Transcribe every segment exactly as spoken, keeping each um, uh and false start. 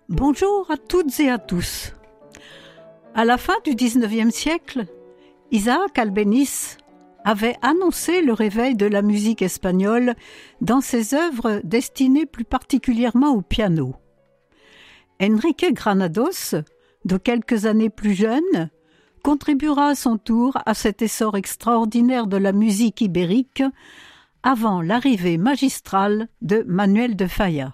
Bonjour à toutes et à tous. À la fin du dix-neuvième siècle, Isaac Albéniz avait annoncé le réveil de la musique espagnole dans ses œuvres destinées plus particulièrement au piano. Enrique Granados, de quelques années plus jeune, contribuera à son tour à cet essor extraordinaire de la musique ibérique avant l'arrivée magistrale de Manuel de Falla.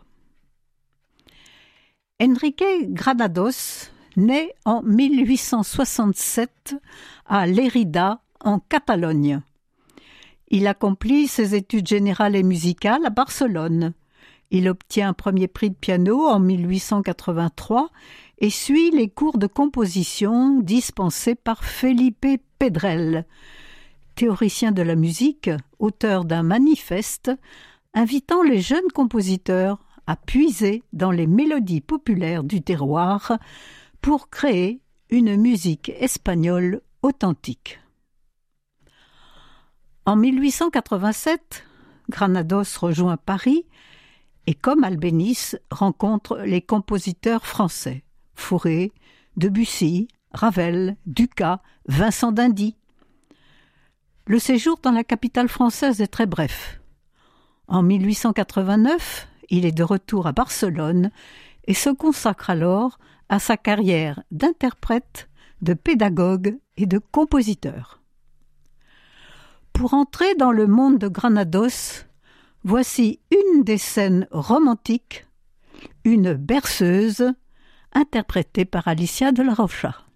Enrique Granados naît en mille huit cent soixante-sept à Lérida, en Catalogne. Il accomplit ses études générales et musicales à Barcelone. Il obtient un premier prix de piano en mille huit cent quatre-vingt-trois et suit les cours de composition dispensés par Felipe Pedrell, théoricien de la musique, auteur d'un manifeste invitant les jeunes compositeurs à puiser dans les mélodies populaires du terroir pour créer une musique espagnole authentique. En mille huit cent quatre-vingt-sept, Granados rejoint Paris et, comme Albéniz, rencontre les compositeurs français Fauré, Debussy, Ravel, Dukas, Vincent d'Indy. Le séjour dans la capitale française est très bref. En mille huit cent quatre-vingt-neuf, il est de retour à Barcelone et se consacre alors à sa carrière d'interprète, de pédagogue et de compositeur. Pour entrer dans le monde de Granados, voici une des scènes romantiques, une berceuse, interprétée par Alicia de la Rocha.